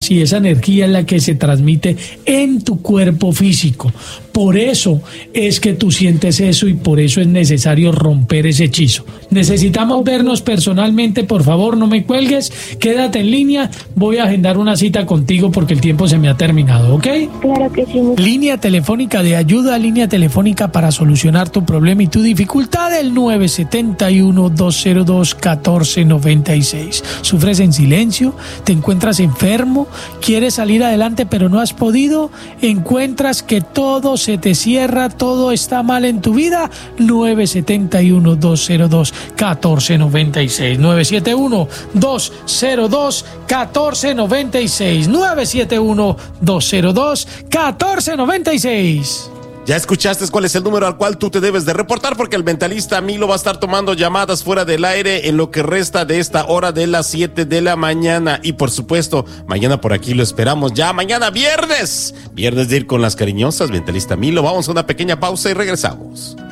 Sí, esa energía es la que se transmite en tu cuerpo físico. Por eso es que tú sientes eso y por eso es necesario romper ese hechizo. Necesitamos vernos personalmente, por favor, no me cuelgues, quédate en línea, voy a agendar una cita contigo porque el tiempo se me ha terminado, ¿ok? Claro que sí. Línea telefónica de ayuda, línea telefónica para solucionar tu problema y tu dificultad, el 971-202-1496. ¿Sufres en silencio? ¿Te encuentras enfermo? ¿Quieres salir adelante pero no has podido? ¿Encuentras que todo se te cierra, todo está mal en tu vida? 971-202-1496. 971-202-1496. 971-202-1496. Ya escuchaste cuál es el número al cual tú te debes de reportar, porque el mentalista Milo va a estar tomando llamadas fuera del aire en lo que resta de esta hora de las 7 de la mañana. Y por supuesto, mañana por aquí lo esperamos ya. Mañana viernes de ir con las cariñosas, mentalista Milo. Vamos a una pequeña pausa y regresamos.